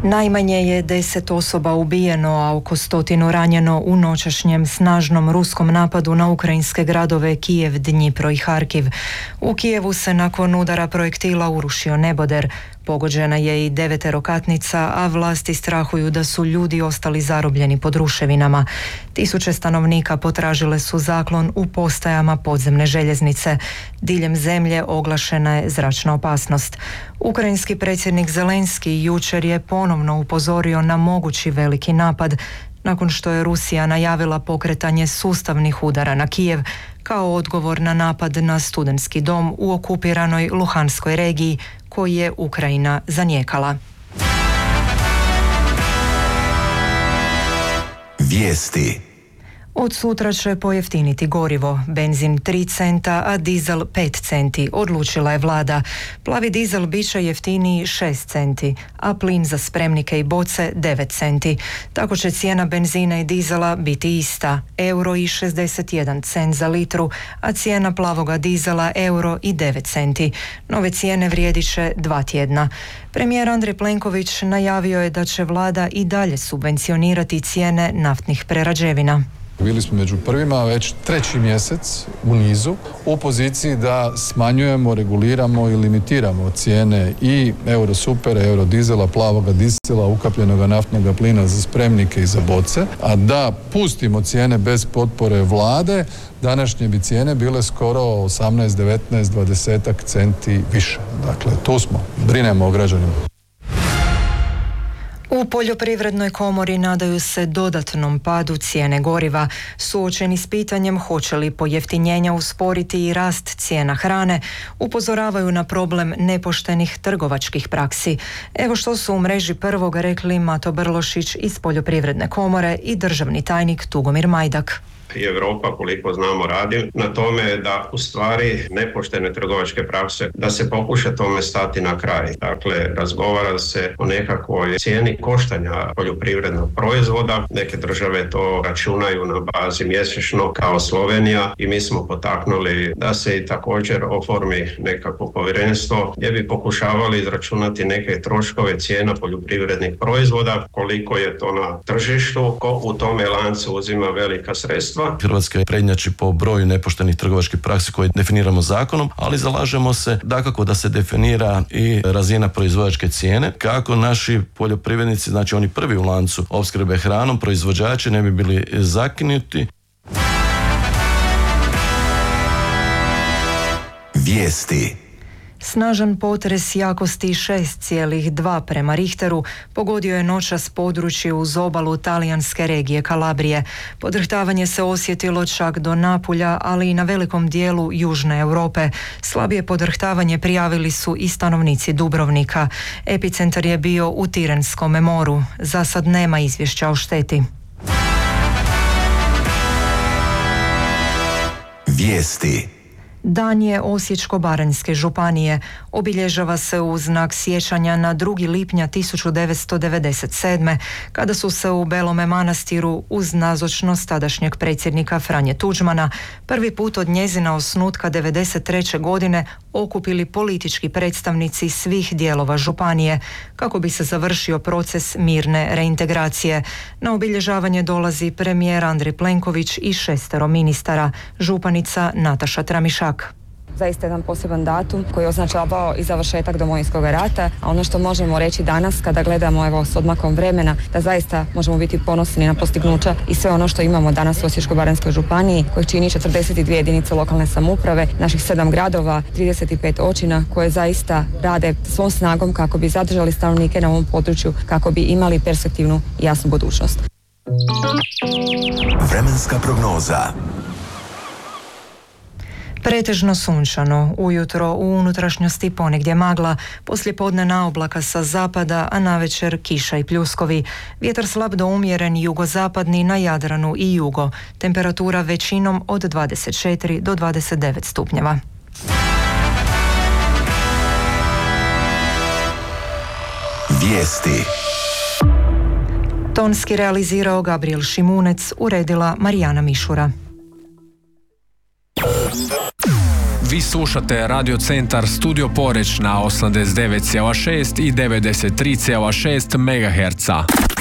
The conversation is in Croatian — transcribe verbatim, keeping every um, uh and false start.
Najmanje je deset osoba ubijeno, a oko stotinu ranjeno u noćašnjem snažnom ruskom napadu na ukrajinske gradove Kijev, Dnjipro i Harkiv. U Kijevu se nakon udara projektila urušio neboder. Pogođena je i deveterokatnica, a vlasti strahuju da su ljudi ostali zarobljeni pod ruševinama. Tisuće stanovnika potražile su zaklon u postajama podzemne željeznice. Diljem zemlje oglašena je zračna opasnost. Ukrajinski predsjednik Zelenski jučer je ponovno upozorio na mogući veliki napad nakon što je Rusija najavila pokretanje sustavnih udara na Kijev kao odgovor na napad na studentski dom u okupiranoj Luhanskoj regiji koji je Ukrajina zanijekala. Vijesti. Od sutra će pojeftiniti gorivo, benzin tri centa, a dizel pet centi, odlučila je vlada. Plavi dizel bit će jeftiniji šest centi, a plin za spremnike i boce devet centi. Tako će cijena benzina i dizela biti ista, euro i šezdeset jedan cent za litru, a cijena plavoga dizela euro i devet centi. Nove cijene vrijedit će dva tjedna. Premijer Andrej Plenković najavio je da će vlada i dalje subvencionirati cijene naftnih prerađevina. Bili smo među prvima već treći mjesec u nizu u poziciji da smanjujemo, reguliramo i limitiramo cijene i eurosupera, eurodizela, plavoga dizela, ukapljenoga naftnog plina za spremnike i za boce, a da pustimo cijene bez potpore vlade, današnje bi cijene bile skoro osamnaest, devetnaest, dvadeset centi više. Dakle, tu smo, brinemo o građanima. U Poljoprivrednoj komori nadaju se dodatnom padu cijene goriva. Suočeni s pitanjem hoće li pojeftinjenja usporiti i rast cijena hrane, upozoravaju na problem nepoštenih trgovačkih praksi. Evo što su u mreži Prvog rekli Mato Brlošić iz Poljoprivredne komore i državni tajnik Tugomir Majdak. I Europa, koliko znamo, radi na tome da u stvari nepoštene trgovačke prakse, da se pokuša tome stati na kraj. Dakle, razgovara se o nekakvoj cijeni koštanja poljoprivrednog proizvoda. Neke države to računaju na bazi mjesečno kao Slovenija i mi smo potaknuli da se i također oformi nekakvo povjerenstvo gdje bi pokušavali izračunati neke troškove cijena poljoprivrednih proizvoda, koliko je to na tržištu, ko u tome lancu uzima velika sredstva. Hrvatska je prednjači po broju nepoštenih trgovačkih praksi koje definiramo zakonom, ali zalažemo se dakako da se definira i razina proizvođačke cijene kako naši poljoprivrednici, znači oni prvi u lancu opskrbe hranom, proizvođači ne bi bili zakinuti. Vijesti. Snažan potres jakosti šest zarez dva prema Richteru pogodio je noćas područje uz obalu talijanske regije Kalabrije. Podrhtavanje se osjetilo čak do Napulja, ali i na velikom dijelu južne Europe. Slabije podrhtavanje prijavili su i stanovnici Dubrovnika. Epicentar je bio u Tirenskom moru. Za sad nema izvješća o šteti. Vijesti. Dan je Osječko-baranjske županije. Obilježava se u znak sjećanja na drugi lipnja tisuću devetsto devedeset sedme. kada su se u Belome Manastiru uz nazočnost tadašnjeg predsjednika Franje Tuđmana prvi put od njezina osnutka devedeset treće godine okupili politički predstavnici svih dijelova županije kako bi se završio proces mirne reintegracije. Na obilježavanje dolazi premijer Andrej Plenković i šestero ministara, županica Nataša Tramišak. Zaista jedan poseban datum koji je označavao i završetak Domovinskog rata, a ono što možemo reći danas kada gledamo evo s odmakom vremena, da zaista možemo biti ponosni na postignuća i sve ono što imamo danas u Osječko-baranjskoj županiji, koji čini četrdeset dvije jedinice lokalne samouprave, naših sedam gradova, trideset pet općina koje zaista rade svom snagom kako bi zadržali stanovnike na ovom području, kako bi imali perspektivnu i jasnu budućnost. Vremenska prognoza. Pretežno sunčano, ujutro u unutrašnjosti ponegdje magla, poslijepodne oblaka sa zapada, a navečer kiša i pljuskovi. Vjetar slab do umjeren jugozapadni na Jadranu i jugo. Temperatura većinom od dvadeset četiri do dvadeset devet stupnjeva. Vijesti. Tonski realizirao Gabriel Šimunec, uredila Marijana Mišura. Vi slušate Radio Centar Studio Poreć na osamdeset devet zarez šest i devedeset tri zarez šest megaherca.